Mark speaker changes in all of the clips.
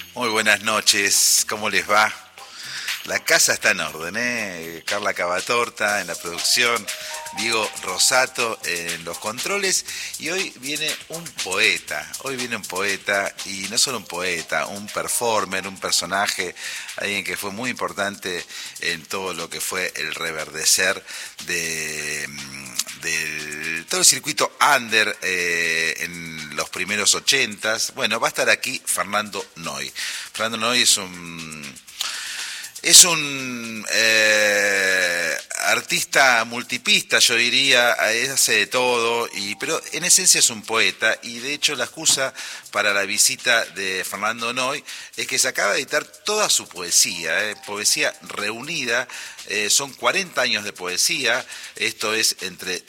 Speaker 1: Muy buenas noches, ¿cómo les va? La casa está en orden, ¿eh? Carla Cavatorta en la producción, Diego Rosato en los controles y hoy viene un poeta y no solo un poeta, un performer, un personaje, alguien que fue muy importante en todo lo que fue el reverdecer de todo el circuito under en los primeros 80s. Bueno, va a estar aquí Fernando Noy. Fernando Noy es un artista multipista, yo diría, hace de todo, pero en esencia es un poeta, y de hecho la excusa para la visita de Fernando Noy es que se acaba de editar toda su poesía, poesía reunida, son 40 años de poesía, esto es entre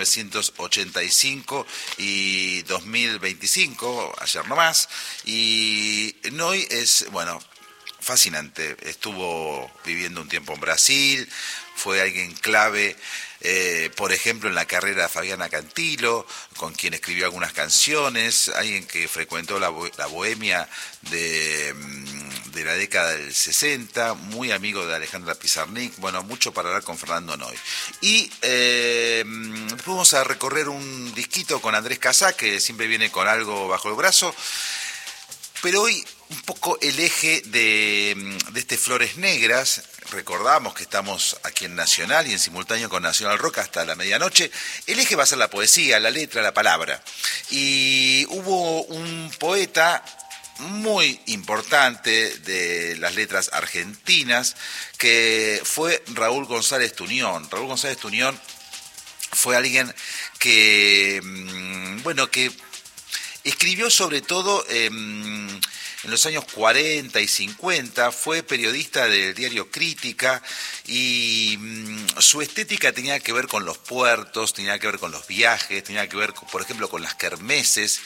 Speaker 1: 1985 y 2025, ayer nomás, y Noy es, bueno, fascinante. Estuvo viviendo un tiempo en Brasil, fue alguien clave, por ejemplo, en la carrera de Fabiana Cantilo, con quien escribió algunas canciones, alguien que frecuentó la bohemia de la década del 60, muy amigo de Alejandra Pizarnik. Bueno, mucho para hablar con Fernando Noy. Y después vamos a recorrer un disquito con Andrés Casá, que siempre viene con algo bajo el brazo. Pero hoy un poco el eje de este Flores Negras, recordamos que estamos aquí en Nacional y en simultáneo con Nacional Rock hasta la medianoche, el eje va a ser la poesía, la letra, la palabra. Y hubo un poeta muy importante de las letras argentinas que fue Raúl González Tuñón. Raúl González Tuñón fue alguien que, bueno, que escribió sobre todo en los años 40 y 50, fue periodista del diario Crítica y su estética tenía que ver con los puertos, tenía que ver con los viajes, tenía que ver, por ejemplo, con las kermeses,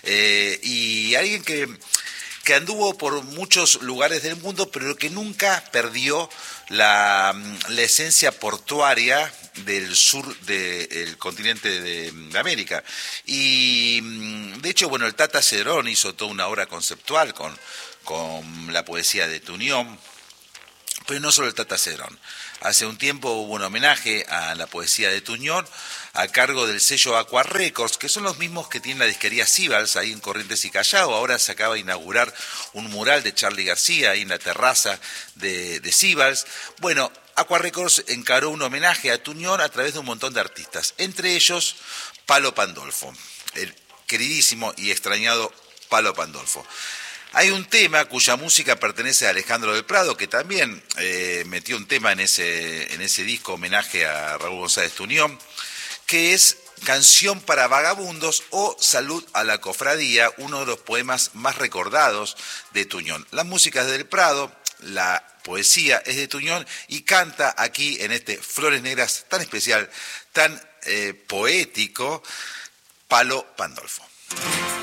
Speaker 1: y alguien que anduvo por muchos lugares del mundo, pero que nunca perdió la esencia portuaria del sur del continente de América. Y de hecho, bueno, el Tata Cedrón hizo toda una obra conceptual con la poesía de Tuñón, pero no solo el Tata Cedrón. Hace un tiempo hubo un homenaje a la poesía de Tuñón a cargo del sello Aqua Records, que son los mismos que tienen la disquería Sibals ahí en Corrientes y Callao. Ahora se acaba de inaugurar un mural de Charly García ahí en la terraza de Sibals. Bueno, Aqua Records encaró un homenaje a Tuñón a través de un montón de artistas, entre ellos Palo Pandolfo, el queridísimo y extrañado Palo Pandolfo. Hay un tema cuya música pertenece a Alejandro del Prado, que también metió un tema en ese disco homenaje a Raúl González Tuñón, que es Canción para Vagabundos o Salud a la Cofradía, uno de los poemas más recordados de Tuñón. La música es del Prado, la poesía es de Tuñón y canta aquí en este Flores Negras tan especial, tan poético, Palo Pandolfo.